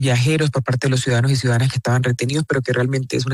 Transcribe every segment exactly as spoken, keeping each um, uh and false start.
viajeros, por parte de los ciudadanos y ciudadanas que estaban retenidos, pero que realmente es una...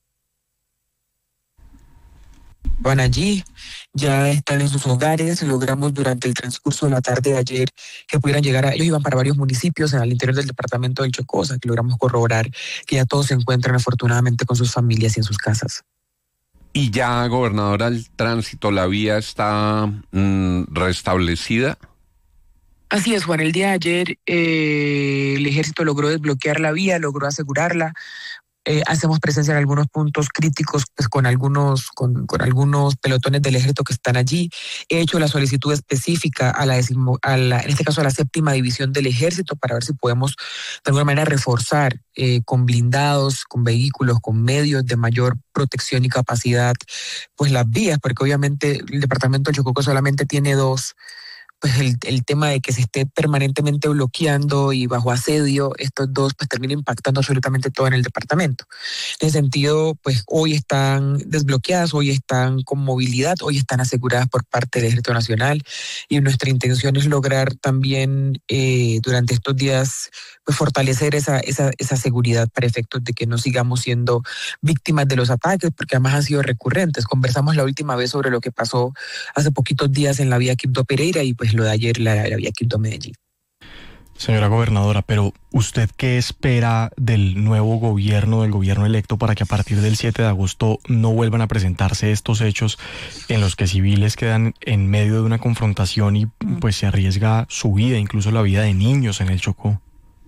Van allí, ya están en sus hogares. Logramos durante el transcurso de la tarde de ayer que pudieran llegar a... Ellos iban para varios municipios al interior del departamento del Chocó, o sea, que logramos corroborar que ya todos se encuentran afortunadamente con sus familias y en sus casas. Y ya, gobernadora, el tránsito, la vía está mmm, restablecida. Así es, Juan. El día de ayer eh, el ejército logró desbloquear la vía, logró asegurarla. Eh, hacemos presencia en algunos puntos críticos, pues con algunos, con, con algunos pelotones del ejército que están allí. He hecho la solicitud específica a la, decimo, a la, en este caso a la séptima división del ejército, para ver si podemos de alguna manera reforzar eh, con blindados, con vehículos, con medios de mayor protección y capacidad, pues las vías, porque obviamente el departamento del Chocó solamente tiene dos. Pues el, el tema de que se esté permanentemente bloqueando y bajo asedio, estos dos pues termina impactando absolutamente todo en el departamento. En ese sentido, pues hoy están desbloqueadas, hoy están con movilidad, hoy están aseguradas por parte del Ejército Nacional, y nuestra intención es lograr también eh, durante estos días pues fortalecer esa, esa, esa seguridad para efectos de que no sigamos siendo víctimas de los ataques, porque además han sido recurrentes. Conversamos la última vez sobre lo que pasó hace poquitos días en la vía Quibdó Pereira y pues lo de ayer la, la vía Quibdó Medellín. Señora gobernadora, pero ¿usted qué espera del nuevo gobierno, del gobierno electo, para que a partir del siete de agosto no vuelvan a presentarse estos hechos en los que civiles quedan en medio de una confrontación y pues se arriesga su vida, incluso la vida de niños en el Chocó?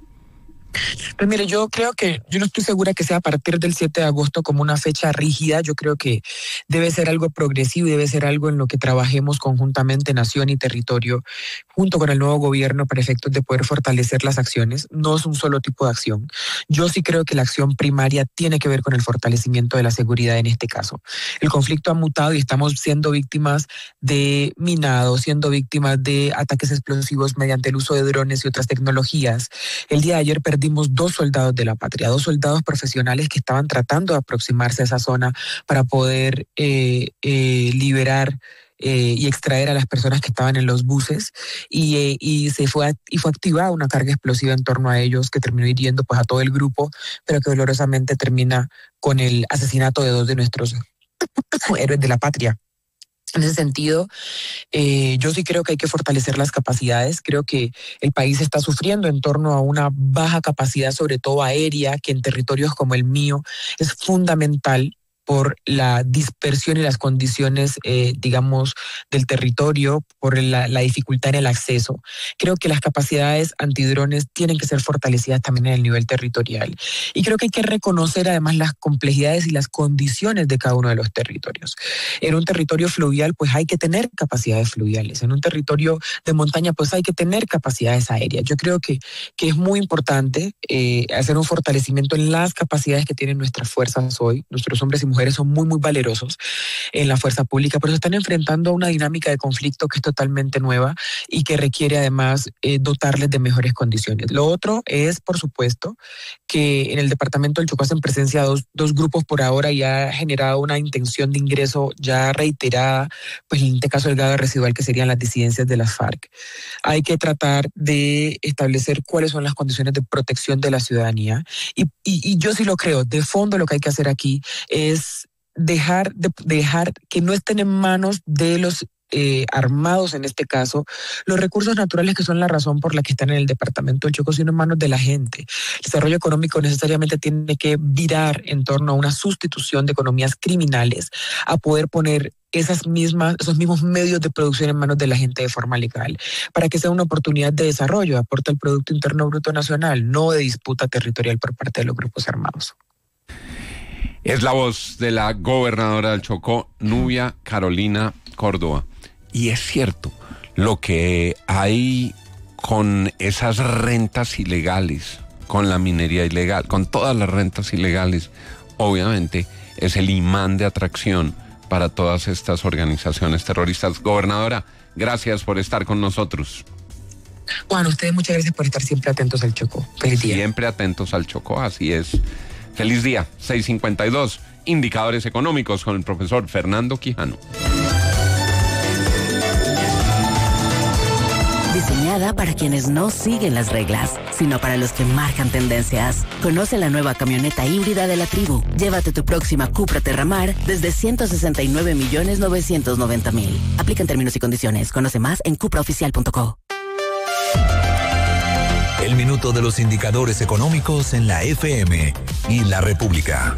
Pues mire, yo creo que, yo no estoy segura que sea a partir del siete de agosto como una fecha rígida. Yo creo que debe ser algo progresivo y debe ser algo en lo que trabajemos conjuntamente, nación y territorio, junto con el nuevo gobierno, para efectos de poder fortalecer las acciones. No es un solo tipo de acción. Yo sí creo que la acción primaria tiene que ver con el fortalecimiento de la seguridad en este caso. El conflicto ha mutado y estamos siendo víctimas de minados, siendo víctimas de ataques explosivos mediante el uso de drones y otras tecnologías. El día de ayer perdimos dos soldados de la patria, dos soldados profesionales que estaban tratando de aproximarse a esa zona para poder eh, eh, liberar Eh, y extraer a las personas que estaban en los buses, y, eh, y se fue y fue activada una carga explosiva en torno a ellos que terminó hiriendo pues a todo el grupo, pero que dolorosamente termina con el asesinato de dos de nuestros héroes de la patria. En ese sentido, eh, yo sí creo que hay que fortalecer las capacidades. Creo que el país está sufriendo en torno a una baja capacidad, sobre todo aérea, que en territorios como el mío es fundamental por la dispersión y las condiciones, eh, digamos, del territorio, por la, la dificultad en el acceso. Creo que las capacidades antidrones tienen que ser fortalecidas también en el nivel territorial. Y creo que hay que reconocer además las complejidades y las condiciones de cada uno de los territorios. En un territorio fluvial, pues hay que tener capacidades fluviales. En un territorio de montaña, pues hay que tener capacidades aéreas. Yo creo que, que es muy importante eh, hacer un fortalecimiento en las capacidades que tienen nuestras fuerzas hoy. Nuestros hombres y mujeres son muy, muy valerosos en la fuerza pública, pero se están enfrentando a una dinámica de conflicto que es totalmente nueva y que requiere además eh, dotarles de mejores condiciones. Lo otro es, por supuesto, que en el departamento del Chocó hacen presencia dos, dos grupos por ahora, y ha generado una intención de ingreso ya reiterada, pues en este caso el grado residual, que serían las disidencias de las FARC. Hay que tratar de establecer cuáles son las condiciones de protección de la ciudadanía, y, y, y yo sí lo creo. De fondo, lo que hay que hacer aquí es dejar, de, dejar que no estén en manos de los eh, armados, en este caso, los recursos naturales que son la razón por la que están en el departamento del Chocó, sino en manos de la gente. El desarrollo económico necesariamente tiene que virar en torno a una sustitución de economías criminales, a poder poner esas mismas, esos mismos medios de producción en manos de la gente de forma legal, para que sea una oportunidad de desarrollo, aporte al Producto Interno Bruto Nacional, no de disputa territorial por parte de los grupos armados. Es la voz de la gobernadora del Chocó, Nubia Carolina Córdoba. Y es cierto, lo que hay con esas rentas ilegales, con la minería ilegal, con todas las rentas ilegales, obviamente es el imán de atracción para todas estas organizaciones terroristas. Gobernadora, gracias por estar con nosotros. Juan, ustedes muchas gracias por estar siempre atentos al Chocó. Feliz día. Siempre atentos al Chocó, así es. Feliz día, seis cincuenta y dos, indicadores económicos con el profesor Fernando Quijano. Diseñada está para quienes no siguen las reglas, sino para los que marcan tendencias. Conoce la nueva camioneta híbrida de la Tribu. Llévate tu próxima Cupra Terramar desde ciento sesenta y nueve millones novecientos noventa mil. Aplican términos y condiciones. Conoce más en cupra oficial punto co. El minuto de los indicadores económicos en la F M y la República.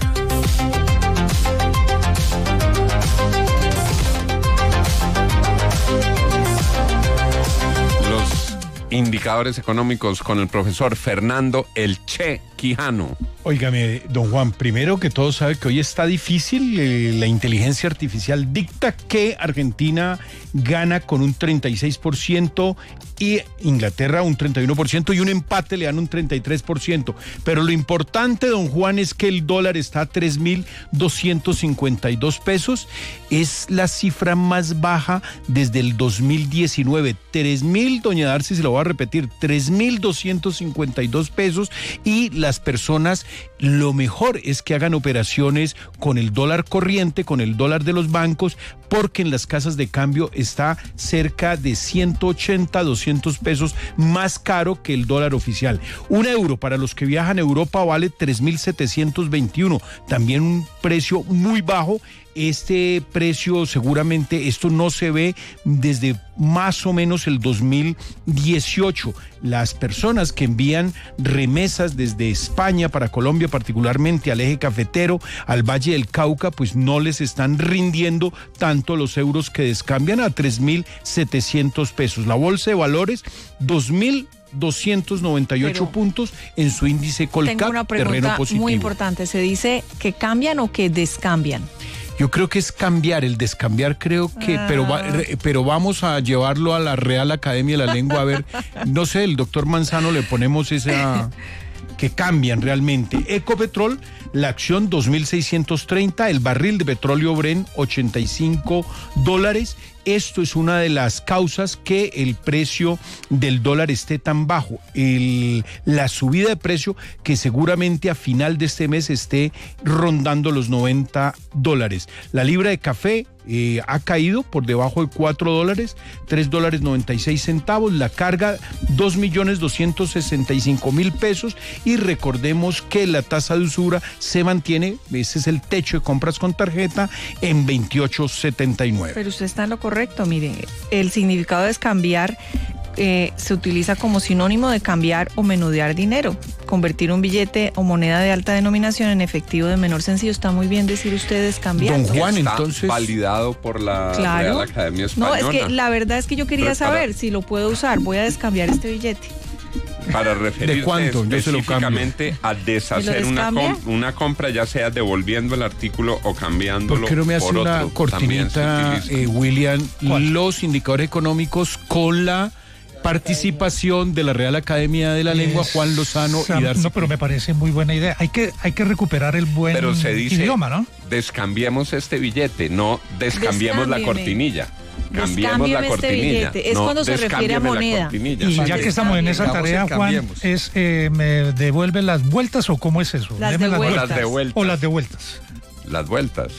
Los indicadores económicos con el profesor Fernando El Che Quijano. Óigame, don Juan, primero que todo sabe que hoy está difícil, eh, la inteligencia artificial dicta que Argentina gana con un treinta y seis por ciento y Inglaterra un treinta y uno por ciento y un empate le dan un treinta y tres por ciento. Pero lo importante, don Juan, es que el dólar está a tres mil doscientos cincuenta y dos pesos. Es la cifra más baja desde el dos mil diecinueve. tres mil, doña Darcy, se lo voy a repetir, tres mil doscientos cincuenta y dos pesos. Y las personas, lo mejor es que hagan operaciones con el dólar corriente, con el dólar de los bancos, porque en las casas de cambio está cerca de ciento ochenta, doscientos pesos más caro que el dólar oficial. Un euro para los que viajan a Europa vale tres mil setecientos veintiuno, también un precio muy bajo. Este precio seguramente, esto no se ve desde más o menos el dos mil dieciocho. Las personas que envían remesas desde España para Colombia, particularmente al eje cafetero, al Valle del Cauca, pues no les están rindiendo tanto los euros que descambian a tres mil setecientos pesos. La bolsa de valores, dos mil doscientos noventa y ocho Pero puntos en su índice Colcap, tengo una pregunta terreno positivo. Muy importante, ¿se dice que cambian o que descambian? Yo creo que es cambiar, el descambiar creo que, ah. pero, va, pero vamos a llevarlo a la Real Academia de la Lengua, a ver, no sé, el doctor Manzano le ponemos esa, que cambian realmente. Ecopetrol, la acción dos mil seiscientos treinta, el barril de petróleo Brent ochenta y cinco dólares. Esto es una de las causas que el precio del dólar esté tan bajo. El, la subida de precio que seguramente a final de este mes esté rondando los noventa dólares. La libra de café eh, ha caído por debajo de cuatro dólares, tres dólares noventa y seis centavos. La carga, dos millones doscientos sesenta y cinco mil pesos. Y recordemos que la tasa de usura se mantiene, ese es el techo de compras con tarjeta, en veintiocho setenta y nueve. Pero usted está en lo correcto. Correcto, mire, el significado de descambiar eh, se utiliza como sinónimo de cambiar o menudear dinero, convertir un billete o moneda de alta denominación en efectivo de menor sencillo. Está muy bien decir usted descambiar. Don Juan, está entonces validado por la claro. Real Academia Española. No, es que la verdad es que yo quería Prepara. saber si lo puedo usar. Voy a descambiar este billete. Para referirse ¿De cuánto? específicamente a deshacer una, com una compra, ya sea devolviendo el artículo o cambiándolo. ¿Por qué no me hace por una otro? cortinita, eh, William, ¿Cuál? Los indicadores económicos con la participación de la Real Academia de la Lengua, Juan Lozano Sam, y Darcy? No, pero me parece muy buena idea. Hay que, hay que recuperar el buen pero se dice, idioma, ¿no? Descambiemos este billete, no descambiemos la cortinilla. Cambiemos la cortinilla. Este es no, cuando se refiere a moneda. Y ya que estamos en esa tarea, Juan, es eh, ¿me devuelve las vueltas o cómo es eso? Las devueltas. Las devueltas. O las devueltas. Las vueltas.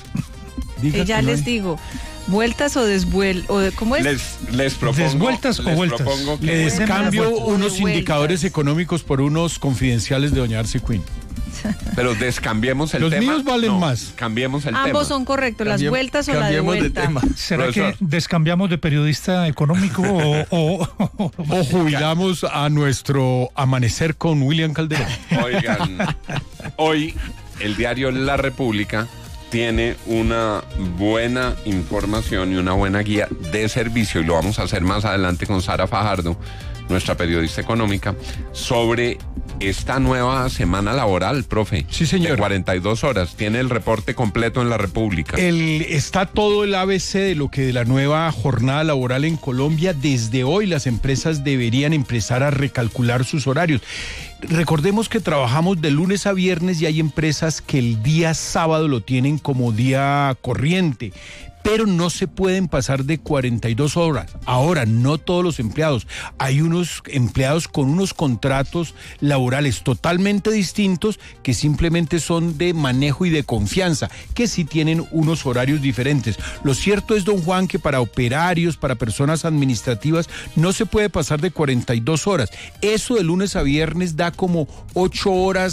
Y ya les digo, vueltas o desvuel o de, ¿cómo es? Les, les propongo, desvueltas o les vueltas. Propongo que Les cambio unos vueltas. indicadores económicos por unos confidenciales de doña Darcy Quinn. Pero descambiemos el Los tema. Los míos valen no, más. Cambiemos el Ambos tema. son correctos, las Cambiem, vueltas o la de devuelta. tema. ¿Será Profesor. que descambiamos de periodista económico o, o, o, O jubilamos a nuestro amanecer con William Calderón? Oigan, hoy el diario La República tiene una buena información y una buena guía de servicio, y lo vamos a hacer más adelante con Sara Fajardo, nuestra periodista económica, sobre esta nueva semana laboral, profe. Sí, señor. De cuarenta y dos horas. Tiene el reporte completo en La República. El, está todo el A B C de lo que de la nueva jornada laboral en Colombia. Desde hoy las empresas deberían empezar a recalcular sus horarios. Recordemos que trabajamos de lunes a viernes y hay empresas que el día sábado lo tienen como día corriente. pero no se pueden pasar de cuarenta y dos horas. Ahora, no todos los empleados. Hay unos empleados con unos contratos laborales totalmente distintos que simplemente son de manejo y de confianza, que sí tienen unos horarios diferentes. Lo cierto es, don Juan, que para operarios, para personas administrativas, no se puede pasar de cuarenta y dos horas. Eso de lunes a viernes da como ocho horas